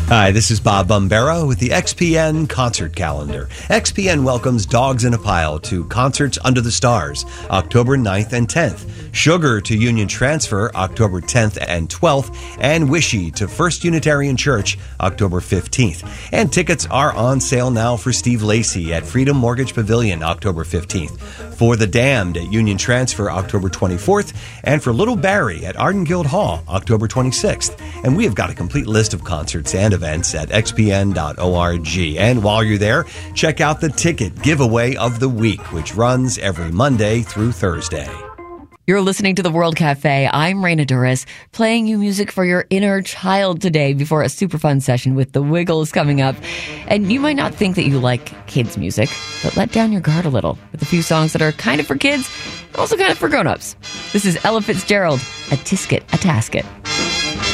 Hi, this is Bob Bumbera with the XPN Concert Calendar. XPN welcomes Dogs in a Pile to Concerts Under the Stars, October 9th and 10th. Sugar to Union Transfer, October 10th and 12th. And Wishy to First Unitarian Church, October 15th. And tickets are on sale now for Steve Lacy at Freedom Mortgage Pavilion, October 15th. For The Damned at Union Transfer, October 24th. And for Little Barry at Arden Guild Hall, October 26th. And we have got a complete list of concerts and events at xpn.org. And while you're there, check out the ticket giveaway of the week, which runs every Monday through Thursday. You're listening to The World Cafe. I'm Raina Duras, playing you music for your inner child today before a super fun session with The Wiggles coming up. And you might not think that you like kids' music, but let down your guard a little with a few songs that are kind of for kids, also kind of for grown-ups. This is Ella Fitzgerald, A Tisket, A Tasket.